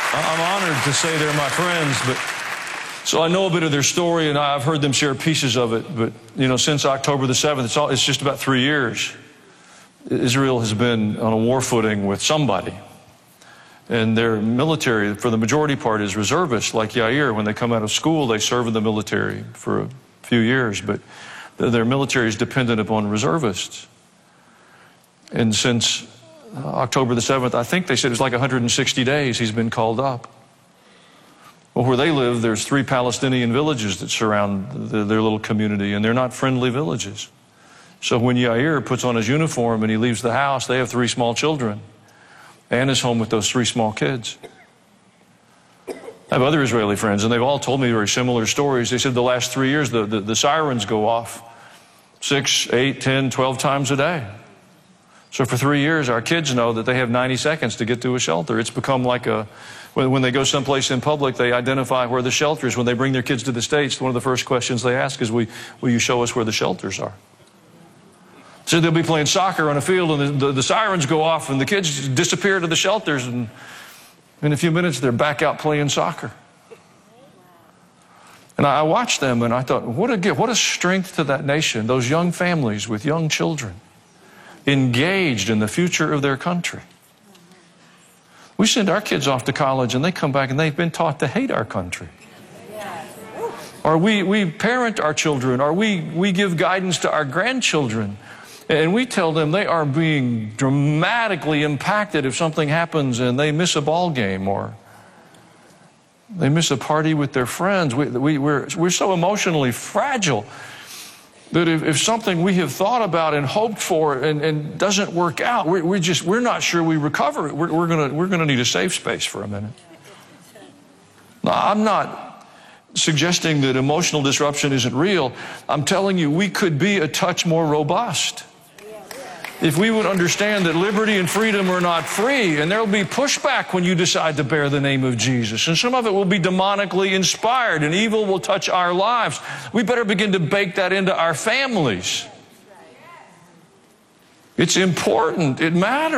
I'm honored to say they're my friends, but so I know a bit of their story, and I've heard them share pieces of it. But, since October the 7th, it's just about 3 years. Israel has been on a war footing with somebody. And their military, for the majority part, is reservists, like Yair. When they come out of school, they serve in the military for a few years, but their military is dependent upon reservists. And since October the 7th, I think they said it's like 160 days he's been called up. Well, where they live, there's 3 Palestinian villages that surround their little community, and they're not friendly villages. So when Yair puts on his uniform and he leaves the house, they have 3 small children. And is home with those 3 small kids. I have other Israeli friends, and they've all told me very similar stories. They said the last 3 years, the sirens go off 6, 8, 10, 12 times a day. So for 3 years, our kids know that they have 90 seconds to get to a shelter. It's become like when they go someplace in public, they identify where the shelter is. When they bring their kids to the States, one of the first questions they ask is, will you show us where the shelters are? So they'll be playing soccer on a field, and the sirens go off, and the kids disappear to the shelters, and in a few minutes, they're back out playing soccer. And I watched them, and I thought, what a gift, what a strength to that nation, those young families with young children, engaged in the future of their country. We send our kids off to college, and they come back, and they've been taught to hate our country. Or we parent our children, or we give guidance to our grandchildren. And we tell them they are being dramatically impacted if something happens and they miss a ball game or they miss a party with their friends. We're so emotionally fragile that if something we have thought about and hoped for and doesn't work out, we're not sure we recover it. We're gonna need a safe space for a minute. Now, I'm not suggesting that emotional disruption isn't real. I'm telling you, we could be a touch more robust if we would understand that liberty and freedom are not free, and there will be pushback when you decide to bear the name of Jesus. And some of it will be demonically inspired, and evil will touch our lives. We better begin to bake that into our families. It's important. It matters.